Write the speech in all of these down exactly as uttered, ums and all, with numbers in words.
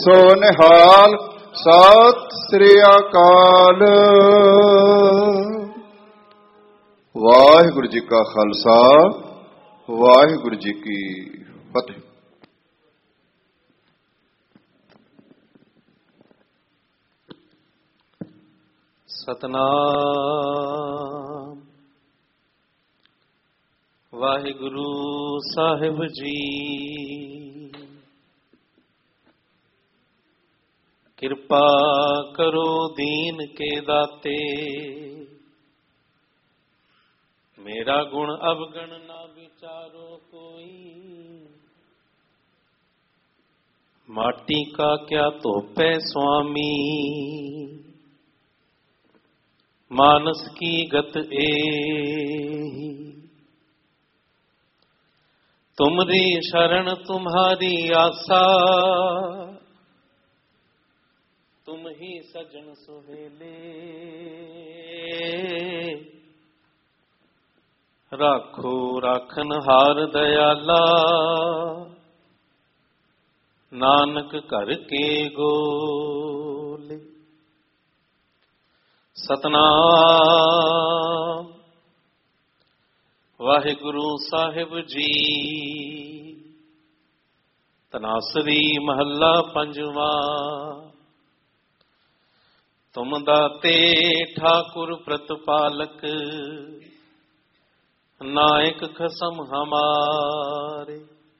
ਸੋ ਨਿਹਾਲ। ਸਤਿ ਸ੍ਰੀ ਅਕਾਲ। ਵਾਹਿਗੁਰੂ ਜੀ ਕਾ ਖਾਲਸਾ, ਵਾਹਿਗੁਰੂ ਜੀ ਕੀ ਫਤਿਹ। ਸਤਨਾਮ ਵਾਹਿਗੁਰੂ ਸਾਹਿਬ ਜੀ। ਕਿਰਪਾ ਕਰੋ ਦੀਨ ਕੇ ਦਾਤੇ, ਮੇਰਾ ਗੁਣ ਅਵਗਣ ਨਾ ਵਿਚਾਰੋ ਕੋਈ। माटी का क्या तोपे स्वामी, मानस की गत एही। तुमरी शरण तुम्हारी आशा, तुम ही सजन सुहेले। राखो राखन हार दयाला, नानक घर के गोले। सतनाम वाहिगुरु साहिब जी। तनासरी महला पंजवा। तुम दाते ठाकुर प्रतपालक, नायक खसम हमारे।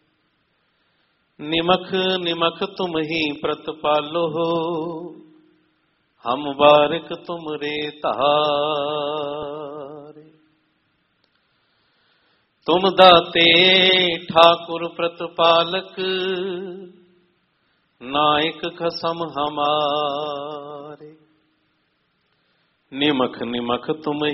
निमख निमख तुम ही प्रतपालो हो, हम बारिक तुम रे तारे। तुम दाते ठाकुर प्रतपालक, नायक खसम हमारे। निमख निमख तुम